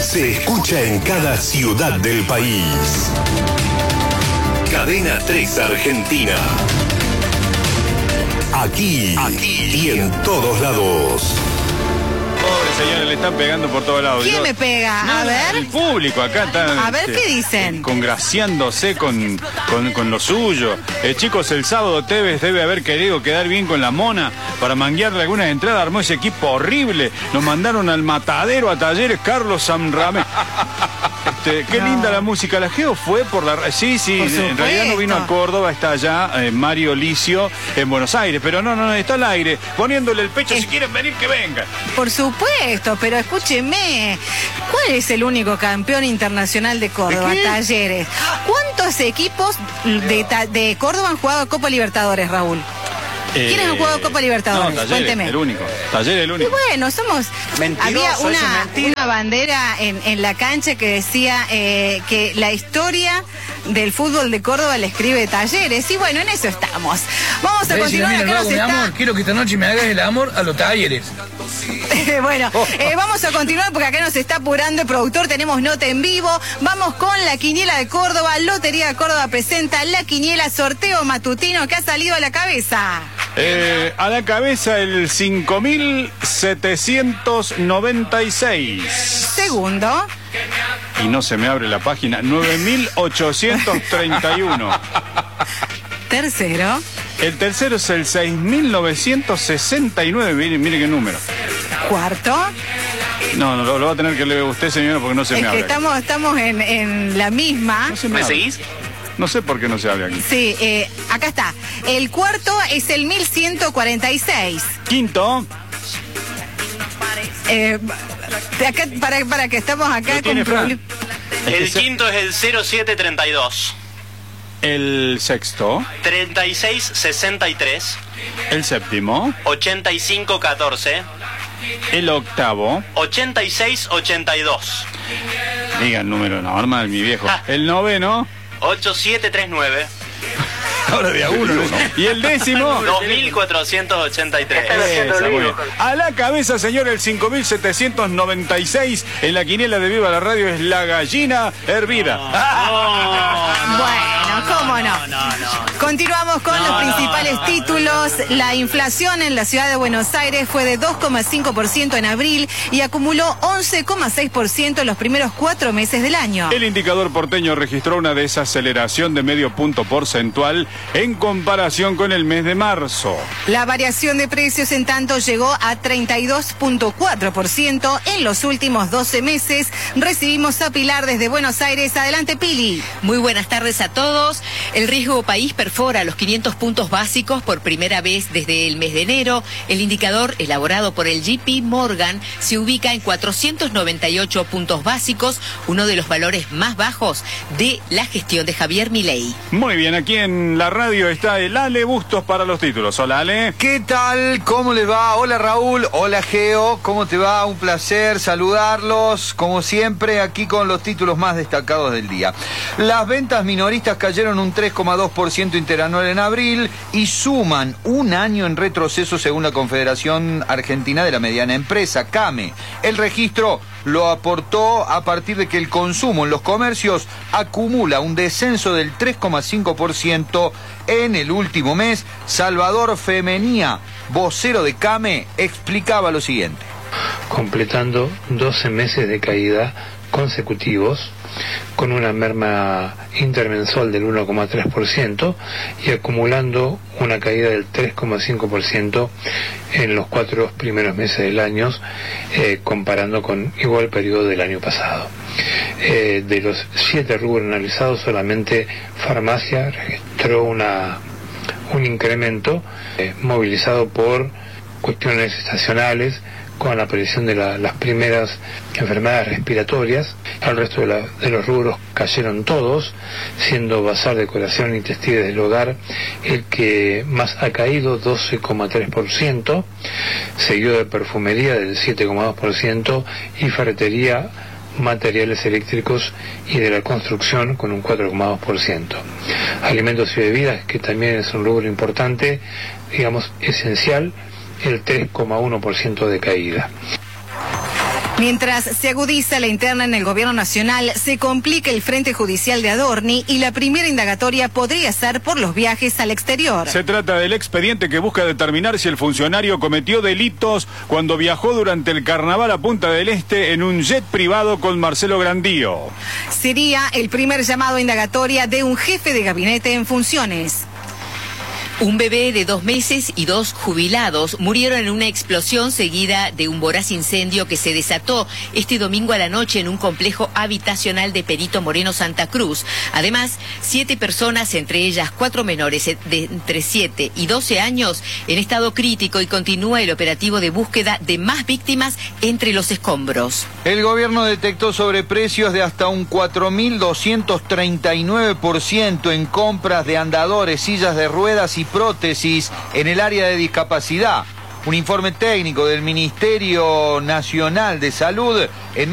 se escucha en cada ciudad del país. Cadena 3 Argentina. Aquí y en todos lados. Pobre señora, le están pegando por todos lados. ¿Quién me pega? A ver. El público acá está. A ver, ¿qué dicen? Congraciándose con lo suyo. Chicos, el sábado Tevez debe haber querido quedar bien con la Mona para manguearle algunas entradas. Armó ese equipo horrible. Nos mandaron al matadero a Talleres Carlos Samramé. Qué linda la música. La Geo fue por la... Sí, en realidad no vino a Córdoba, está allá Mario Licio en Buenos Aires, pero no, está al aire, poniéndole el pecho, si quieren venir, que vengan. Por supuesto, pero escúcheme, ¿cuál es el único campeón internacional de Córdoba? ¿De qué? Talleres. ¿Cuántos equipos de Córdoba han jugado Copa Libertadores, Raúl? ¿Quiénes han jugado Copa Libertadores? No, Talleres, Cuénteme. el único. Talleres, el único. Y bueno, somos... Había Mentiroso, eso es mentira. una bandera en la cancha que decía que la historia del fútbol de Córdoba la escribe Talleres. Y bueno, en eso estamos. Vamos a continuar. Mira, Acá luego, nos mi está... amor, quiero que esta noche me hagas el amor a los Talleres. Bueno, vamos a continuar porque acá nos está apurando el productor, tenemos nota en vivo. Vamos con la quiniela de Córdoba. Lotería de Córdoba presenta la quiniela sorteo matutino que ha salido a la cabeza. A la cabeza el 5.796. Segundo. Y no se me abre la página. 9.831. Tercero. El tercero es el 6.969. Mire qué número. Cuarto. No, lo va a tener que leer usted, señora, porque no se me abre. Es que estamos en la misma. No se me abre. seguís? No sé por qué no se abre aquí. Sí, acá está. El cuarto es el 1146. Quinto. Acá, para que estamos acá ¿Lo tiene, Fran? problemas. El quinto es el 0732. El sexto. 3663. El séptimo. 8514. El octavo. 8682. Diga el número normal, mi viejo. El noveno. 8739. Ahora de a uno, ¿no? Y el décimo. 2483. Esa, muy bien. A la cabeza, señor, el 5.796 en la quiniela de Viva la Radio es la gallina hervida. Bueno, ¿cómo no? Continuamos con los principales títulos. La inflación en la ciudad de Buenos Aires fue de 2,5% en abril y acumuló 11,6% en los primeros 4 meses del año. El indicador porteño registró una desaceleración de medio punto porcentual en comparación con el mes de marzo. La variación de precios, en tanto, llegó a 32,4% en los últimos 12 meses. Recibimos a Pilar desde Buenos Aires. Adelante, Pili. Muy buenas tardes a todos. El riesgo país perfora los 500 puntos básicos por primera vez desde el mes de enero. El indicador elaborado por el JP Morgan se ubica en 498 puntos básicos, uno de los valores más bajos de la gestión de Javier Milei. Muy bien, aquí en la radio está el Ale Bustos para los títulos. Hola, Ale. ¿Qué tal? ¿Cómo les va? Hola, Raúl. Hola, Geo. ¿Cómo te va? Un placer saludarlos. Como siempre, aquí con los títulos más destacados del día. Las ventas minoristas cayeron un 3,2% interanual en abril y suman un año en retroceso según la Confederación Argentina de la Mediana Empresa, CAME. El registro lo aportó a partir de que el consumo en los comercios acumula un descenso del 3,5% en el último mes. Salvador Femenía, vocero de CAME, explicaba lo siguiente. Completando 12 meses de caída consecutivos, con una merma intermensual del 1,3% y acumulando una caída del 3,5% en los 4 primeros meses del año, comparando con igual periodo del año pasado. De los 7 rubros analizados, solamente farmacia registró un incremento movilizado por cuestiones estacionales, con la aparición de las primeras enfermedades respiratorias. El resto de los rubros cayeron todos, siendo bazar, decoración y textiles del hogar el que más ha caído, 12,3%, seguido de perfumería del 7,2% y ferretería, materiales eléctricos y de la construcción con un 4,2%. Alimentos y bebidas, que también es un rubro importante, digamos esencial, el 3,1% de caída. Mientras se agudiza la interna en el gobierno nacional, se complica el frente judicial de Adorni y la primera indagatoria podría ser por los viajes al exterior. Se trata del expediente que busca determinar si el funcionario cometió delitos cuando viajó durante el carnaval a Punta del Este en un jet privado con Marcelo Grandío. Sería el primer llamado a indagatoria de un jefe de gabinete en funciones. Un bebé de 2 meses y 2 jubilados murieron en una explosión seguida de un voraz incendio que se desató este domingo a la noche en un complejo habitacional de Perito Moreno, Santa Cruz. Además, 7 personas, entre ellas 4 menores de entre 7 y 12 años, en estado crítico, y continúa el operativo de búsqueda de más víctimas entre los escombros. El gobierno detectó sobreprecios de hasta un 4.239% en compras de andadores, sillas de ruedas y prótesis en el área de discapacidad. Un informe técnico del Ministerio Nacional de Salud en